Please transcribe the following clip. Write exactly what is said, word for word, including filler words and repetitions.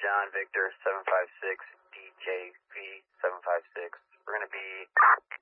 John Victor seven five six D J V seven five six. We're going to be